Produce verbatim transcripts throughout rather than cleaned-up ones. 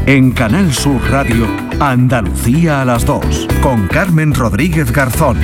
En Canal Sur Radio, Andalucía a las dos, con Carmen Rodríguez Garzón.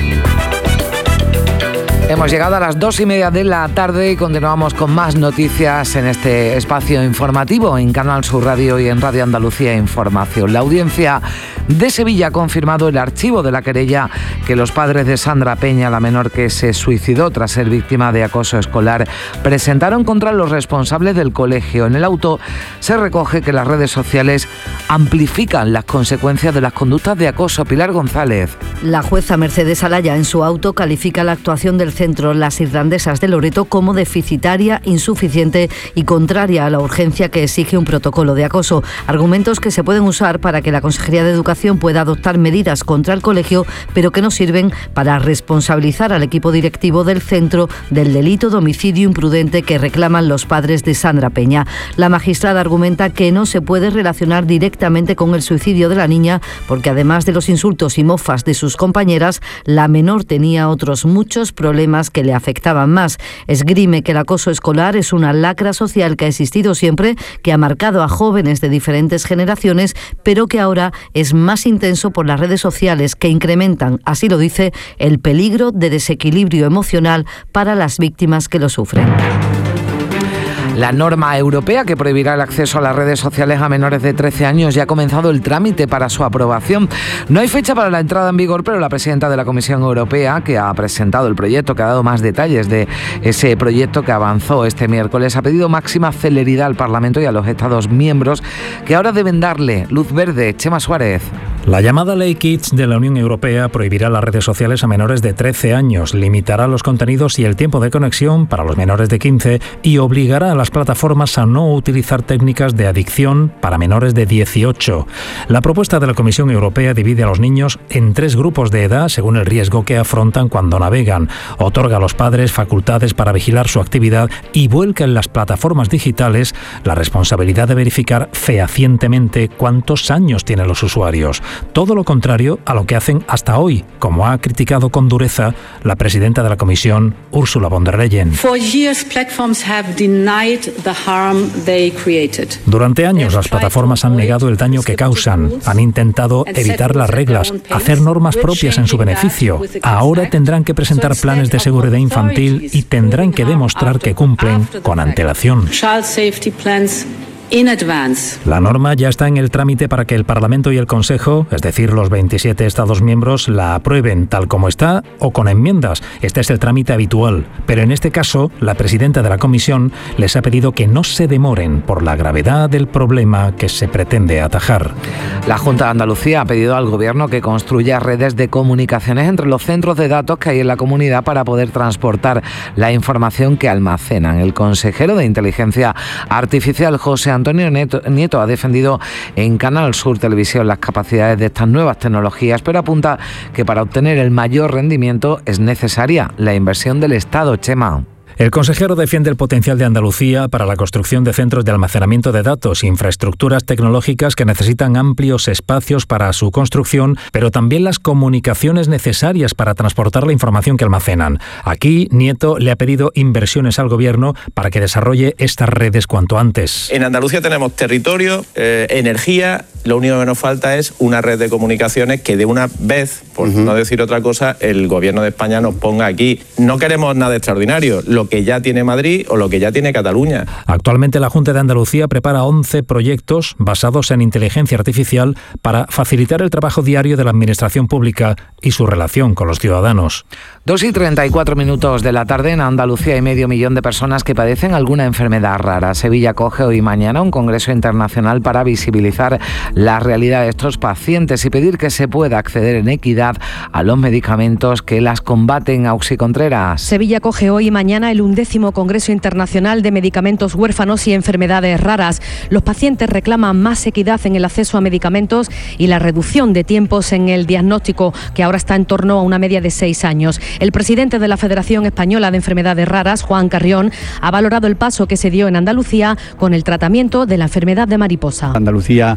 Hemos llegado a las dos y media de la tarde y continuamos con más noticias en este espacio informativo en Canal Sur Radio y en Radio Andalucía Información. La audiencia de Sevilla ha confirmado el archivo de la querella que los padres de Sandra Peña, la menor que se suicidó tras ser víctima de acoso escolar, presentaron contra los responsables del colegio. En el auto se recoge que las redes sociales amplifican las consecuencias de las conductas de acoso. Pilar González. La jueza Mercedes Alaya en su auto califica la actuación del centro Las Irlandesas de Loreto como deficitaria, insuficiente y contraria a la urgencia que exige un protocolo de acoso. Argumentos que se pueden usar para que la Consejería de Educación pueda adoptar medidas contra el colegio, pero que no sirven para responsabilizar al equipo directivo del centro del delito de homicidio imprudente que reclaman los padres de Sandra Peña. La magistrada argumenta que no se puede relacionar directamente con el suicidio de la niña porque además de los insultos y mofas de sus compañeras, la menor tenía otros muchos problemas que le afectaban más. Esgrime que el acoso escolar es una lacra social que ha existido siempre, que ha marcado a jóvenes de diferentes generaciones, pero que ahora es más intenso por las redes sociales, que incrementan, así lo dice, el peligro de desequilibrio emocional para las víctimas que lo sufren. La norma europea que prohibirá el acceso a las redes sociales a menores de trece años ya ha comenzado el trámite para su aprobación. No hay fecha para la entrada en vigor, pero la presidenta de la Comisión Europea, que ha presentado el proyecto, que ha dado más detalles de ese proyecto que avanzó este miércoles, ha pedido máxima celeridad al Parlamento y a los Estados miembros, que ahora deben darle luz verde. Chema Suárez. La llamada Ley Kids de la Unión Europea prohibirá las redes sociales a menores de trece años, limitará los contenidos y el tiempo de conexión para los menores de quince y obligará a las plataformas a no utilizar técnicas de adicción para menores de dieciocho. La propuesta de la Comisión Europea divide a los niños en tres grupos de edad según el riesgo que afrontan cuando navegan, otorga a los padres facultades para vigilar su actividad y vuelca en las plataformas digitales la responsabilidad de verificar fehacientemente cuántos años tienen los usuarios. Todo lo contrario a lo que hacen hasta hoy, como ha criticado con dureza la presidenta de la Comisión, Ursula von der Leyen. Durante años las plataformas han negado el daño que causan, han intentado evitar las reglas, hacer normas propias en su beneficio. Ahora tendrán que presentar planes de seguridad infantil y tendrán que demostrar que cumplen con antelación. La norma ya está en el trámite para que el Parlamento y el Consejo, es decir, los veintisiete Estados miembros, la aprueben tal como está o con enmiendas. Este es el trámite habitual, pero en este caso, la presidenta de la Comisión les ha pedido que no se demoren por la gravedad del problema que se pretende atajar. La Junta de Andalucía ha pedido al Gobierno que construya redes de comunicaciones entre los centros de datos que hay en la comunidad para poder transportar la información que almacenan. El consejero de Inteligencia Artificial, José Antonio Nieto, Nieto ha defendido en Canal Sur Televisión las capacidades de estas nuevas tecnologías, pero apunta que para obtener el mayor rendimiento es necesaria la inversión del Estado. Chema. El consejero defiende el potencial de Andalucía para la construcción de centros de almacenamiento de datos, infraestructuras tecnológicas que necesitan amplios espacios para su construcción, pero también las comunicaciones necesarias para transportar la información que almacenan. Aquí, Nieto le ha pedido inversiones al Gobierno para que desarrolle estas redes cuanto antes. En Andalucía tenemos territorio, eh, energía, lo único que nos falta es una red de comunicaciones que de una vez, por uh-huh. no decir otra cosa, el Gobierno de España nos ponga aquí. No queremos nada extraordinario, lo que ya tiene Madrid o lo que ya tiene Cataluña. Actualmente la Junta de Andalucía prepara once proyectos basados en inteligencia artificial para facilitar el trabajo diario de la Administración Pública y su relación con los ciudadanos. dos y treinta y cuatro minutos de la tarde. En Andalucía hay medio millón de personas que padecen alguna enfermedad rara. Sevilla acoge hoy y mañana un congreso internacional para visibilizar la realidad de estos pacientes y pedir que se pueda acceder en equidad a los medicamentos que las combaten. Auxi Contreras. Sevilla acoge hoy y mañana el undécimo Congreso Internacional de Medicamentos Huérfanos y Enfermedades Raras. Los pacientes reclaman más equidad en el acceso a medicamentos y la reducción de tiempos en el diagnóstico, que ahora está en torno a una media de seis años. El presidente de la Federación Española de Enfermedades Raras, Juan Carrión, ha valorado el paso que se dio en Andalucía con el tratamiento de la enfermedad de mariposa. Andalucía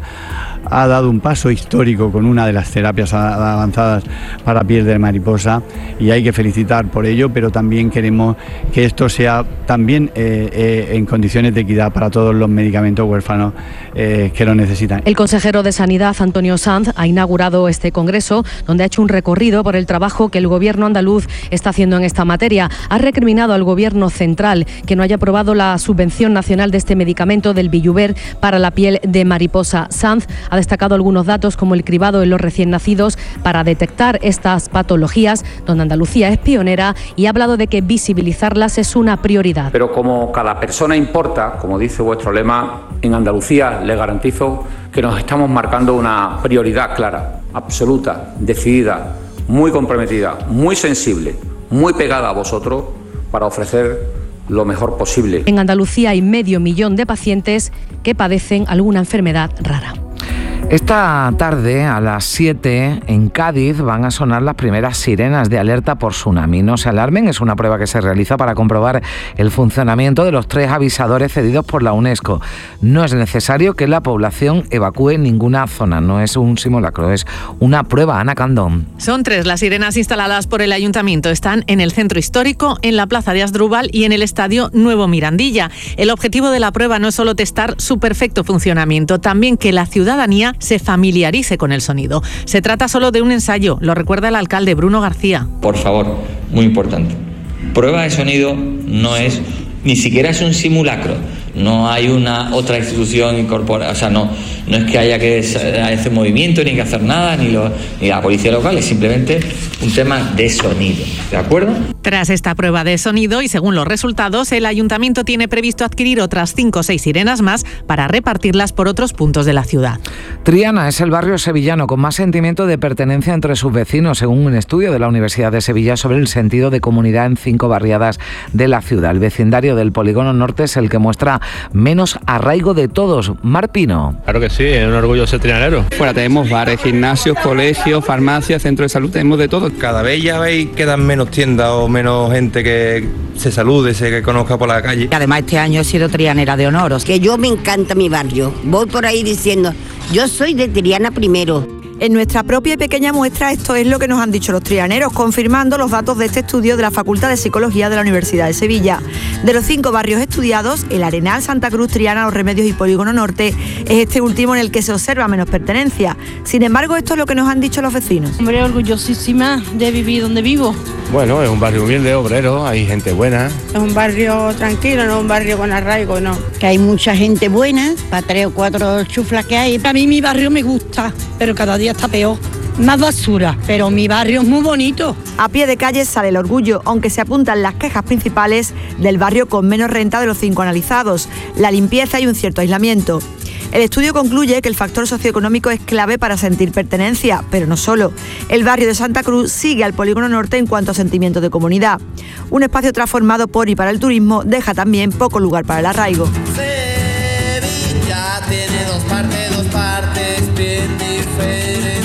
ha dado un paso histórico con una de las terapias avanzadas para piel de mariposa y hay que felicitar por ello, pero también queremos que esto sea también eh, eh, en condiciones de equidad para todos los medicamentos huérfanos eh, que lo necesitan. El consejero de Sanidad, Antonio Sanz, ha inaugurado este congreso donde ha hecho un recorrido por el trabajo que el gobierno andaluz está haciendo en esta materia. Ha recriminado al gobierno central que no haya aprobado la subvención nacional de este medicamento del Bijuver para la piel de mariposa. Sanz ha destacado algunos datos como el cribado en los recién nacidos para detectar estas patologías, donde Andalucía es pionera, y ha hablado de que visibilizarlas es una prioridad. Pero como cada persona importa, como dice vuestro lema, en Andalucía les garantizo que nos estamos marcando una prioridad clara, absoluta, decidida, muy comprometida, muy sensible, muy pegada a vosotros para ofrecer lo mejor posible. En Andalucía hay medio millón de pacientes que padecen alguna enfermedad rara. Esta tarde, a las siete, en Cádiz, van a sonar las primeras sirenas de alerta por tsunami. No se alarmen, es una prueba que se realiza para comprobar el funcionamiento de los tres avisadores cedidos por la UNESCO. No es necesario que la población evacúe ninguna zona, no es un simulacro, es una prueba. Ana Candón. Son tres las sirenas instaladas por el Ayuntamiento. Están en el Centro Histórico, en la Plaza de Asdrúbal y en el Estadio Nuevo Mirandilla. El objetivo de la prueba no es solo testar su perfecto funcionamiento, también que la ciudadanía se familiarice con el sonido. Se trata solo de un ensayo, lo recuerda el alcalde Bruno García. Por favor, muy importante. Prueba de sonido no es, ni siquiera es un simulacro. No hay una otra institución incorporada, o sea, no, no es que haya que hacer movimiento, ni que hacer nada, ni, lo, ni la policía local, es simplemente un tema de sonido, ¿de acuerdo? Tras esta prueba de sonido y según los resultados, el Ayuntamiento tiene previsto adquirir otras cinco o seis sirenas más para repartirlas por otros puntos de la ciudad. Triana es el barrio sevillano con más sentimiento de pertenencia entre sus vecinos, según un estudio de la Universidad de Sevilla sobre el sentido de comunidad en cinco barriadas de la ciudad. El vecindario del Polígono Norte es el que muestra menos arraigo de todos. Mar Pino. Claro que sí, es un orgullo ser trianero. Fuera tenemos bares, gimnasios, colegios, farmacias, centros de salud, tenemos de todo. Cada vez ya veis quedan menos tiendas o menos gente que se salude, se que conozca por la calle. Además este año he sido trianera de honor. Que yo me encanta mi barrio. Voy por ahí diciendo, yo soy de Triana primero. En nuestra propia y pequeña muestra esto es lo que nos han dicho los trianeros, confirmando los datos de este estudio de la Facultad de Psicología de la Universidad de Sevilla. De los cinco barrios estudiados, el Arenal, Santa Cruz, Triana, Los Remedios y Polígono Norte es este último en el que se observa menos pertenencia. Sin embargo, esto es lo que nos han dicho los vecinos. Hombre, orgullosísima de vivir donde vivo. Bueno, es un barrio humilde, obrero, hay gente buena. Es un barrio tranquilo, no un barrio con arraigo, no. Que hay mucha gente buena, para tres o cuatro chuflas que hay. A mí mi barrio me gusta, pero cada día está peor. Más basura, pero mi barrio es muy bonito. A pie de calle sale el orgullo, aunque se apuntan las quejas principales del barrio con menos renta de los cinco analizados, la limpieza y un cierto aislamiento. El estudio concluye que el factor socioeconómico es clave para sentir pertenencia, pero no solo. El barrio de Santa Cruz sigue al Polígono Norte en cuanto a sentimiento de comunidad. Un espacio transformado por y para el turismo deja también poco lugar para el arraigo. Sevilla tiene dos partes, dos partes bien diferentes.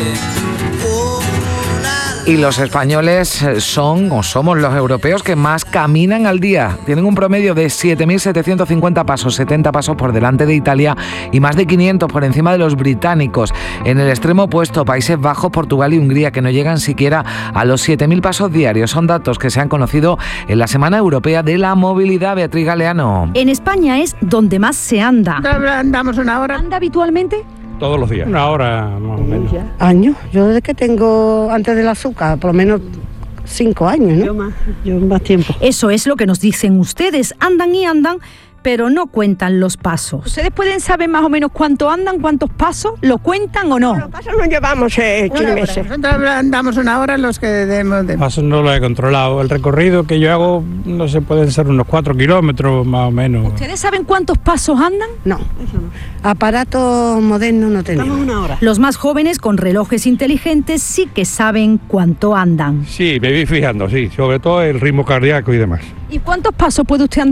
Y los españoles son o somos los europeos que más caminan al día. Tienen un promedio de siete mil setecientos cincuenta pasos, setenta pasos por delante de Italia y más de quinientos por encima de los británicos. En el extremo opuesto, Países Bajos, Portugal y Hungría, que no llegan siquiera a los siete mil pasos diarios. Son datos que se han conocido en la Semana Europea de la Movilidad. Beatriz Galeano. En España es donde más se anda. Andamos una hora. ¿Anda habitualmente? Todos los días. Una hora más o menos. Años. Yo desde que tengo antes del azúcar, por lo menos cinco años, ¿no? Yo más, yo más tiempo. Eso es lo que nos dicen ustedes. Andan y andan, pero no cuentan los pasos. ¿Ustedes pueden saber más o menos cuánto andan, cuántos pasos? ¿Lo cuentan o no? Los pasos no llevamos eh, meses. Nosotros andamos una hora los que debemos de... Pasos no lo he controlado. El recorrido que yo hago, no sé, pueden ser unos cuatro kilómetros más o menos. ¿Ustedes saben cuántos pasos andan? No, eso no. Aparatos modernos no tenemos. Estamos una hora. Los más jóvenes con relojes inteligentes sí que saben cuánto andan. Sí, me vi fijando, sí, sobre todo el ritmo cardíaco y demás. ¿Y cuántos pasos puede usted andar?